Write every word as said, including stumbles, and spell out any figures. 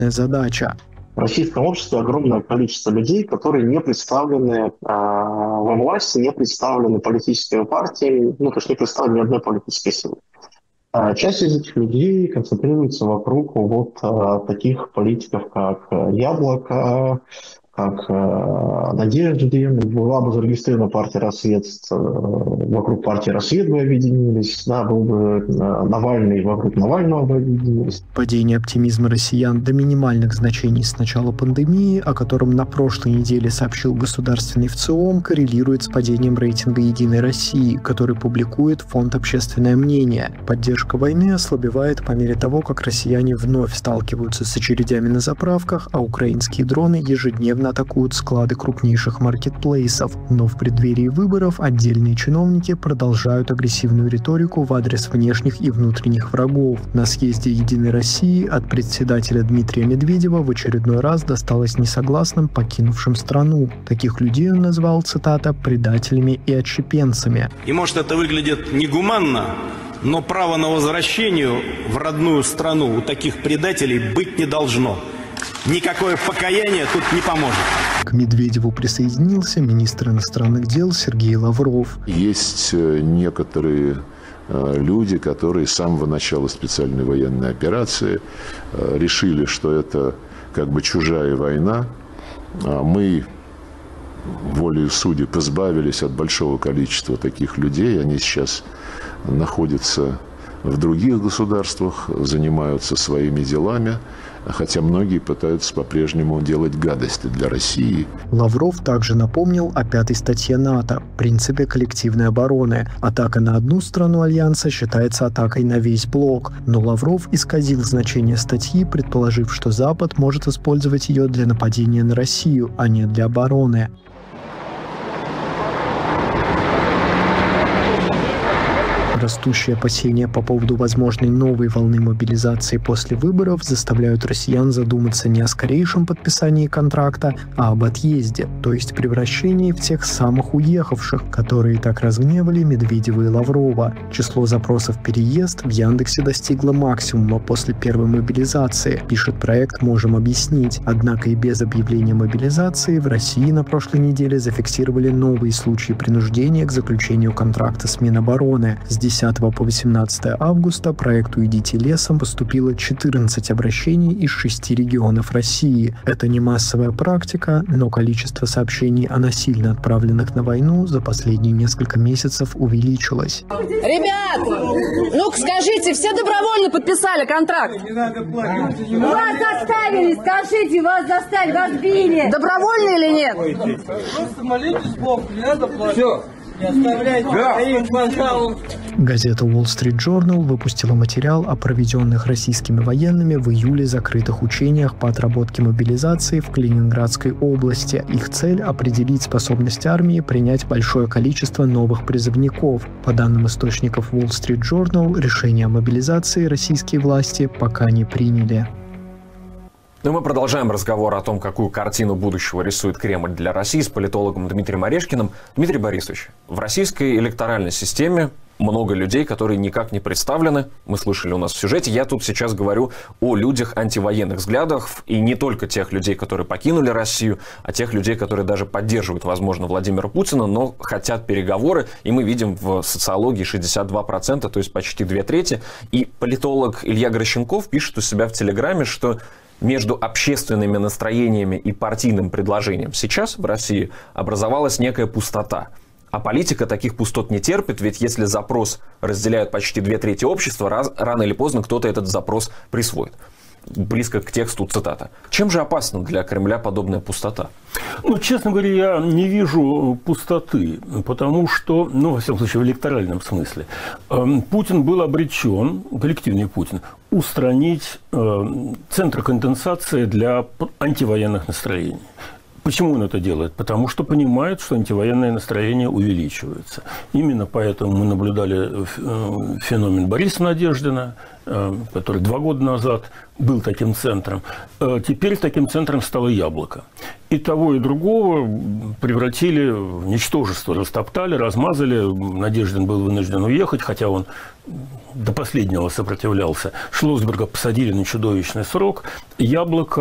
задача. В российском обществе огромное количество людей, которые не представлены э, во власти, не представлены политическими партиями, ну, то есть не представлены ни одной политической силой. А часть из этих людей концентрируется вокруг вот а, таких политиков, как Яблоко, как э, Надежды, была бы зарегистрирована партия «Рассвет», э, вокруг партии «Рассвет» бы объединились, да, был бы э, Навальный, вокруг Навального бы объединились. Падение оптимизма россиян до минимальных значений с начала пандемии, о котором на прошлой неделе сообщил государственный ВЦИОМ, коррелирует с падением рейтинга «Единой России», который публикует Фонд «Общественное мнение». Поддержка войны ослабевает по мере того, как россияне вновь сталкиваются с очередями на заправках, а украинские дроны ежедневно атакуют склады крупнейших маркетплейсов. Но в преддверии выборов отдельные чиновники продолжают агрессивную риторику в адрес внешних и внутренних врагов. На съезде «Единой России» от председателя Дмитрия Медведева в очередной раз досталось несогласным, покинувшим страну. Таких людей он назвал, цитата, «предателями и отщепенцами». И может это выглядит негуманно, но право на возвращение в родную страну у таких предателей быть не должно. Никакое покаяние тут не поможет. К Медведеву присоединился министр иностранных дел Сергей Лавров. Есть некоторые люди, которые с самого начала специальной военной операции решили, что это как бы чужая война. Мы волею судей позбавились от большого количества таких людей. Они сейчас находятся в других государствах, занимаются своими делами, хотя многие пытаются по-прежнему делать гадости для России. Лавров также напомнил о пятой статье НАТО – принципе коллективной обороны. Атака на одну страну Альянса считается атакой на весь блок. Но Лавров исказил значение статьи, предположив, что Запад может использовать ее для нападения на Россию, а не для обороны. Растущие опасения по поводу возможной новой волны мобилизации после выборов заставляют россиян задуматься не о скорейшем подписании контракта, а об отъезде, то есть превращении в тех самых уехавших, которые так разгневали Медведева и Лаврова. Число запросов «переезд» в Яндексе достигло максимума после первой мобилизации, пишет проект «Можем объяснить». Однако и без объявления мобилизации в России на прошлой неделе зафиксировали новые случаи принуждения к заключению контракта с Минобороны. С десятого по восемнадцатое августа проекту «Идите лесом» поступило четырнадцать обращений из шести регионов России. Это не массовая практика, но количество сообщений о насильно отправленных на войну за последние несколько месяцев увеличилось. Ребят, ну-ка скажите, все добровольно подписали контракт? Вас заставили, скажите, вас заставили, вас били. Добровольно или нет? Просто молитесь Богу, не надо платить. Все. Не оставляйте, да. Пожалуйста. Газета Wall Street Journal выпустила материал о проведенных российскими военными в июле закрытых учениях по отработке мобилизации в Калининградской области. Их цель – определить способность армии принять большое количество новых призывников. По данным источников Wall Street Journal, решение о мобилизации российские власти пока не приняли. Но мы продолжаем разговор о том, какую картину будущего рисует Кремль для России с политологом Дмитрием Орешкиным. Дмитрий Борисович, в российской электоральной системе много людей, которые никак не представлены. Мы слышали у нас в сюжете. Я тут сейчас говорю о людях антивоенных взглядах. И не только тех людей, которые покинули Россию, а тех людей, которые даже поддерживают, возможно, Владимира Путина, но хотят переговоры. И мы видим в социологии шестьдесят два процента, то есть почти две трети. И политолог Илья Гращенков пишет у себя в Телеграме, что между общественными настроениями и партийным предложением сейчас в России образовалась некая пустота. А политика таких пустот не терпит, ведь если запрос разделяют почти две трети общества, раз, рано или поздно кто-то этот запрос присвоит. Близко к тексту цитата. Чем же опасна для Кремля подобная пустота? Ну, честно говоря, я не вижу пустоты, потому что, ну, во всяком случае, в электоральном смысле, Путин был обречен, коллективный Путин, устранить центр конденсации для антивоенных настроений. Почему он это делает? Потому что понимает, что антивоенное настроение увеличивается. Именно поэтому мы наблюдали феномен Бориса Надеждина, который два года назад был таким центром. Теперь таким центром стало Яблоко. И того, и другого превратили в ничтожество, растоптали, размазали. Надеждин был вынужден уехать, хотя он до последнего сопротивлялся. Шлоссберга посадили на чудовищный срок. Яблоко